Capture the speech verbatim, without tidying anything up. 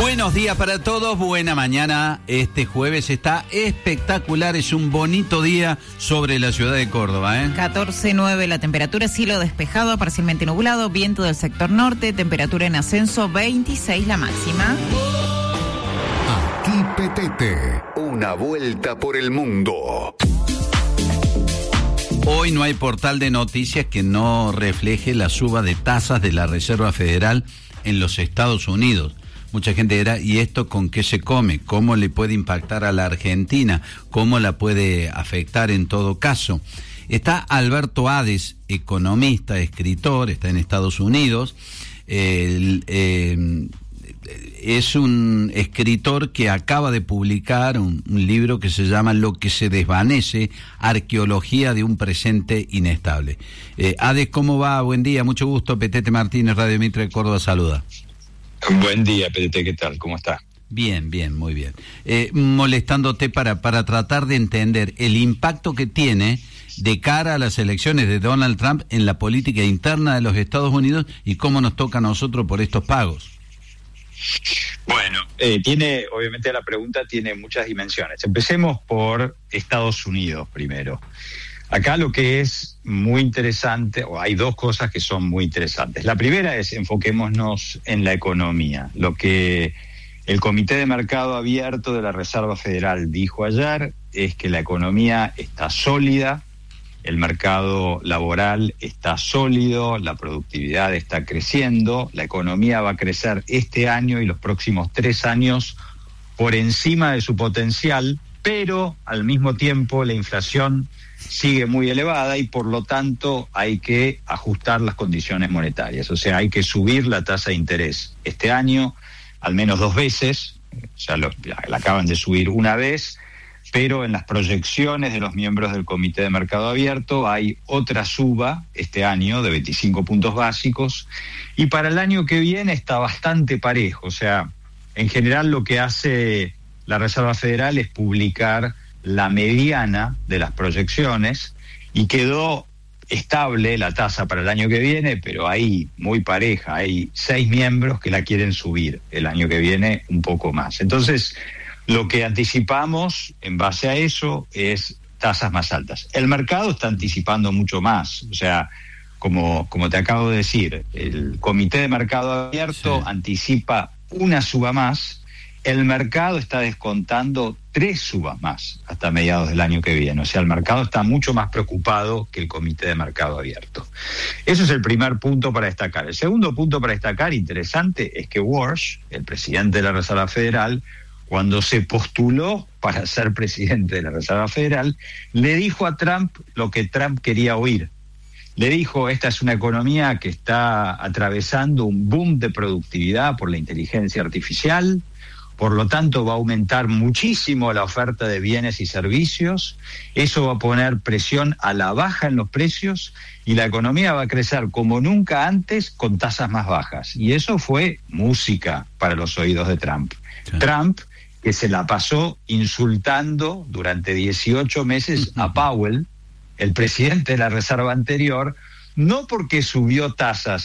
Buenos días para todos, buena mañana. Este jueves está espectacular, es un bonito día sobre la ciudad de Córdoba, ¿eh? catorce nueve la temperatura, cielo despejado, parcialmente nublado, viento del sector norte, temperatura en ascenso, veintiséis la máxima. Aquí Petete, una vuelta por el mundo. Hoy no hay portal de noticias que no refleje la suba de tasas de la Reserva Federal en los Estados Unidos. Mucha gente dirá, ¿y esto con qué se come? ¿Cómo le puede impactar a la Argentina? ¿Cómo la puede afectar en todo caso? Está Alberto Hades, economista, escritor, está en Estados Unidos. Eh, eh, es un escritor que acaba de publicar un, un libro que se llama Lo que se desvanece, arqueología de un presente inestable. Eh, Hades, ¿cómo va? Buen día, mucho gusto. Petete Martínez, Radio Mitre de Córdoba, saluda. Buen día, Petete, ¿qué tal? ¿Cómo está? Bien, bien, muy bien. Eh, molestándote para, para tratar de entender el impacto que tiene de cara a las elecciones de Donald Trump en la política interna de los Estados Unidos y cómo nos toca a nosotros por estos pagos. Bueno, eh, tiene, obviamente la pregunta tiene muchas dimensiones. Empecemos por Estados Unidos primero. Acá lo que es muy interesante, o hay dos cosas que son muy interesantes. La primera es, enfoquémonos en la economía. Lo que el Comité de Mercado Abierto de la Reserva Federal dijo ayer es que la economía está sólida, el mercado laboral está sólido, la productividad está creciendo, la economía va a crecer este año y los próximos tres años por encima de su potencial, pero al mismo tiempo la inflación sigue muy elevada y por lo tanto hay que ajustar las condiciones monetarias, o sea, hay que subir la tasa de interés este año al menos dos veces, ya lo, la acaban de subir una vez, pero en las proyecciones de los miembros del Comité de Mercado Abierto hay otra suba este año de veinticinco puntos básicos y para el año que viene está bastante parejo, o sea, en general lo que hace la Reserva Federal es publicar la mediana de las proyecciones y quedó estable la tasa para el año que viene, pero ahí muy pareja, hay seis miembros que la quieren subir el año que viene un poco más. Entonces, lo que anticipamos en base a eso es tasas más altas. El mercado está anticipando mucho más, o sea, como, como te acabo de decir, el Comité de Mercado Abierto sí. anticipa una suba más. El mercado está descontando tres subas más hasta mediados del año que viene. O sea, el mercado está mucho más preocupado que el Comité de Mercado Abierto. Eso es el primer punto para destacar. El segundo punto para destacar, interesante, es que Walsh, el presidente de la Reserva Federal, cuando se postuló para ser presidente de la Reserva Federal, le dijo a Trump lo que Trump quería oír. Le dijo, esta es una economía que está atravesando un boom de productividad por la inteligencia artificial, por lo tanto va a aumentar muchísimo la oferta de bienes y servicios, eso va a poner presión a la baja en los precios y la economía va a crecer como nunca antes con tasas más bajas. Y eso fue música para los oídos de Trump. Sí. Trump, que se la pasó insultando durante dieciocho meses a Powell, el presidente de la Reserva anterior, no porque subió tasas